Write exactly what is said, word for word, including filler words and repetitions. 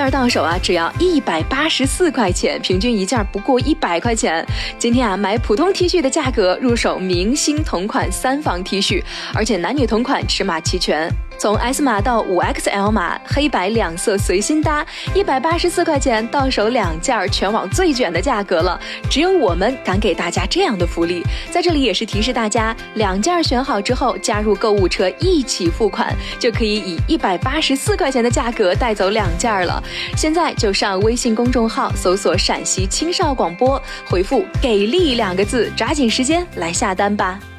件到手啊，只要一百八十四块钱，平均一件不过一百块钱。今天啊，买普通 T 恤的价格入手明星同款三防 T 恤，而且男女同款，尺码齐全。从 S 码到 五 X L 码，黑白两色随心搭，一百八十四块钱到手两件，全网最卷的价格了。只有我们敢给大家这样的福利。在这里也是提示大家，两件选好之后加入购物车一起付款，就可以以一百八十四块钱的价格带走两件了。现在就上微信公众号搜索陕西青少广播，回复给力两个字，抓紧时间来下单吧。